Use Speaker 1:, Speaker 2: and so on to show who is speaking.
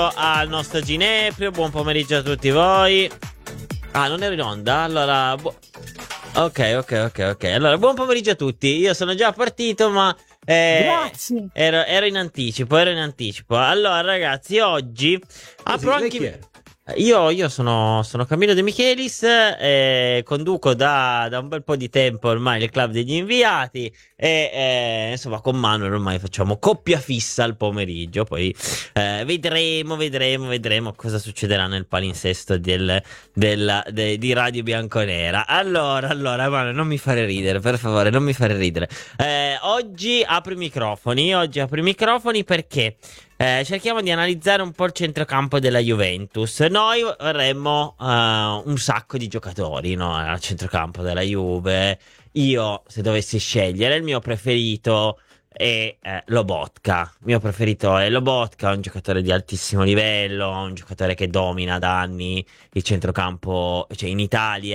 Speaker 1: Al nostro Gineprio, buon pomeriggio a tutti voi. Ah, non ero in onda? Allora, ok. Allora, buon pomeriggio a tutti. Io sono già partito, ma
Speaker 2: Grazie.
Speaker 1: ero in anticipo. Allora, ragazzi, oggi apro
Speaker 3: Lei chi
Speaker 1: anche.
Speaker 3: è?
Speaker 1: Io sono Camillo De Michelis, conduco da un bel po' di tempo ormai il Club degli Inviati insomma con Manuel ormai facciamo coppia fissa al pomeriggio, poi vedremo cosa succederà nel palinsesto di Radio Bianconera. Allora Manuel, non mi fare ridere, per favore, non mi fare ridere. Oggi apro i microfoni perché cerchiamo di analizzare un po' il centrocampo della Juventus. Noi vorremmo un sacco di giocatori, no, al centrocampo della Juve. Io, se dovessi scegliere, il mio preferito è Lobotka. Il mio preferito è Lobotka, un giocatore di altissimo livello, un giocatore che domina da anni il centrocampo, cioè in Italia.